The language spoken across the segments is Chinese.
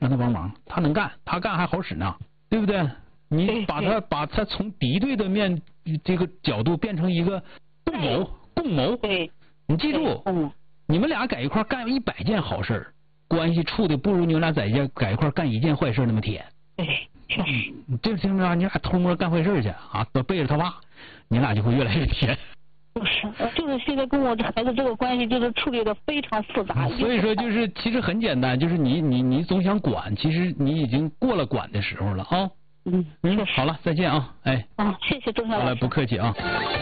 让他帮忙，他能干，他干还好使呢，对不对？你把他从敌对的这个角度变成一个共谋。 对， 你记住，你们俩在一块干100件好事，关系处的不如你们俩在一块干1件坏事那么铁。 对，确实。 这听着，你俩偷摸干坏事去啊，背着他爸，你俩就会越来越铁。 就是现在跟我孩子这个关系就是处理的非常复杂。 所以说就是其实很简单，就是你总想管，其实你已经过了管的时候了啊。好了，再见啊，哎。 谢谢钟晓老师。 好了，不客气啊。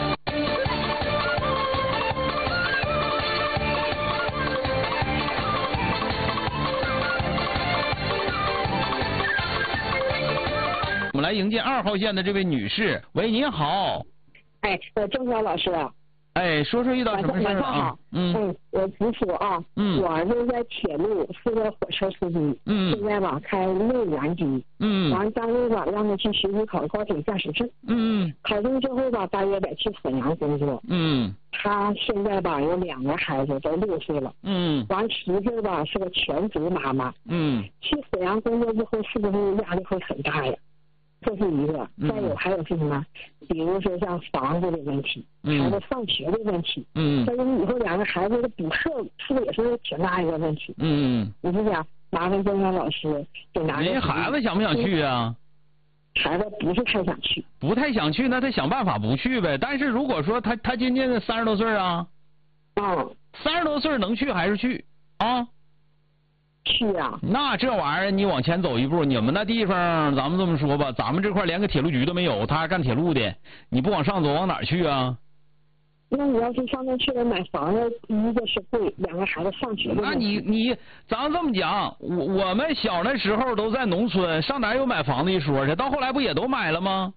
我们来迎接2号线的这位女士，喂，您好。 哎，钟晓老师啊。 哎，说遇到什么事儿啊？ 我姑父啊，我儿子在铁路是个火车司机，现在吧开6年级，完单位吧让他去学习考高铁驾驶证，考证之后吧大约得去沈阳工作，他现在吧有2个孩子，都6岁了，完媳妇吧是个全职妈妈，去沈阳工作之后是不是压力会很大呀？这是一个，还有是什么？比如说像房子的问题，孩子上学的问题，但是以后2个孩子的补课是不是也是挺大一个问题？我就想麻烦钟晓老师给拿。 人家孩子想不想去啊？ 孩子不是太想去。 不太想去，那他想办法不去呗。但是如果说他今年30多岁啊，30多岁能去还是去啊？ 去啊！ 那这玩意儿你往前走一步，你们那地方咱们这么说吧，咱们这块连个铁路局都没有，他还干铁路的，你不往上走往哪儿去啊？ 那你要是上那去了买房子，一个是贵，2个孩子上学的。 那你咱这么讲，我们小那时候都在农村，上哪有买房子一说去？到后来不也都买了吗？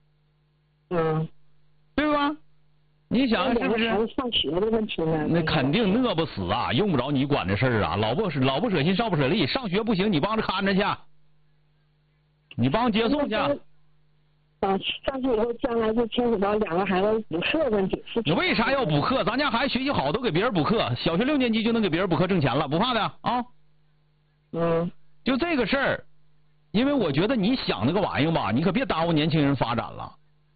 对吧？你想是不是？ 上学的问题呢？ 那肯定饿不死啊，用不着你管这事儿啊。老不舍心，少不舍力。上学不行，你帮着看着去，你帮接送去。 上去以后，将来就牵扯到2个孩子补课问题。 你为啥要补课？咱家孩子学习好，都给别人补课，小学6年级就能给别人补课挣钱了，不怕的啊。就这个事儿，因为我觉得你想那个玩意儿吧，你可别耽误年轻人发展了。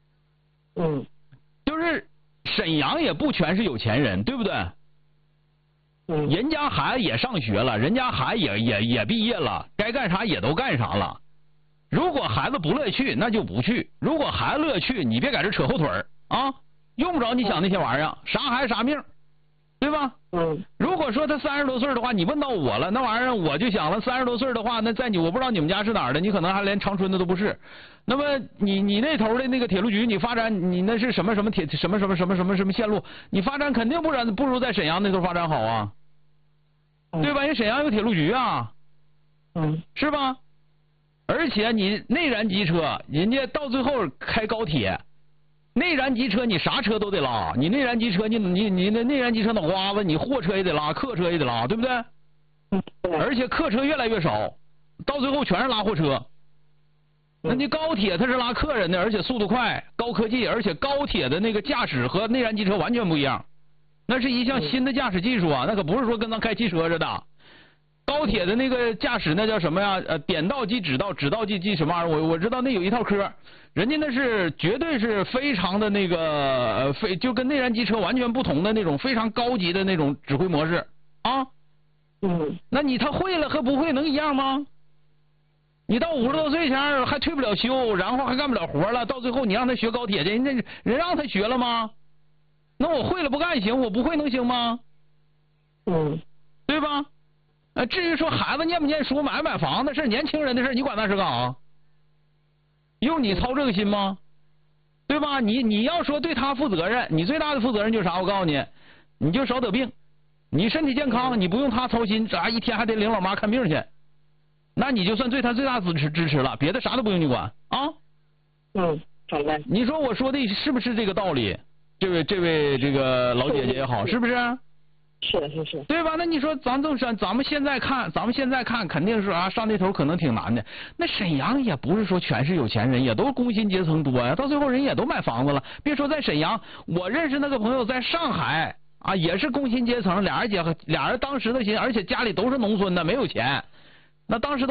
就是沈阳也不全是有钱人，对不对？人家孩子也上学了，人家孩子也毕业了，该干啥也都干啥了。如果孩子不乐意去，那就不去；如果孩子乐意去，你别在这扯后腿啊！用不着你想那些玩意儿，啥孩子啥命，对吧？如果说他30多岁的话，你问到我了，那玩意儿我就想了，30多岁的话，那我不知道你们家是哪儿的，你可能还连长春的都不是。那么你那头的那个铁路局，你发展你那是什么线路？你发展肯定不如在沈阳那头发展好啊，对吧？人沈阳有铁路局啊，是吧？而且你内燃机车，人家到最后开高铁，内燃机车你啥车都得拉，你内燃机车你那内燃机车脑瓜子，你货车也得拉，客车也得拉，对不对？而且客车越来越少，到最后全是拉货车。那你高铁它是拉客人的，而且速度快，高科技，而且高铁的那个驾驶和内燃机车完全不一样，那是一项新的驾驶技术啊，那可不是说跟咱开汽车似的。高铁的那个驾驶那叫什么呀？点到即止到，止到即什么玩意儿？我知道那有一套科，人家那是绝对是非常的那个就跟内燃机车完全不同的那种非常高级的那种指挥模式啊。那他会了和不会能一样吗？你到50多岁前还退不了休，然后还干不了活了，到最后你让他学高铁去，人让他学了吗？那我会了不干行，我不会能行吗？对吧？至于说孩子念不念书、买不买房的事，年轻人的事，你管那是干啥？用你操这个心吗？对吧？你要说对他负责任，你最大的负责任就是啥？我告诉你，你就少得病，你身体健康，你不用他操心，一天还得领老妈看病去，那你就算对他最大支持了，别的啥都不用你管啊。 好的。 你说我说的是不是这个道理？这位这个老姐姐也好，是不是？ 是， 对吧？那你说咱们现在看，肯定是上那头可能挺难的。那沈阳也不是说全是有钱人，也都工薪阶层多呀。到最后人也都买房子了。别说在沈阳，我认识那个朋友在上海也是工薪阶层，俩人当时的心，而且家里都是农村的，没有钱。那当时